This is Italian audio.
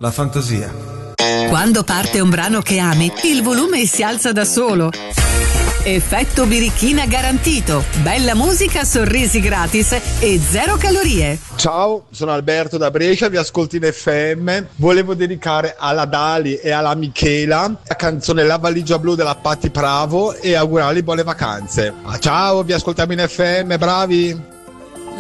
La fantasia. Quando parte un brano che ami, il volume si alza da solo. Effetto birichina garantito. Bella musica, sorrisi gratis e zero calorie. Ciao, sono Alberto da Brescia, vi ascolto in FM. Volevo dedicare alla Dali e alla Michela la canzone La valigia blu della Patti Bravo e augurargli buone vacanze. Ciao, vi ascoltiamo in FM, bravi!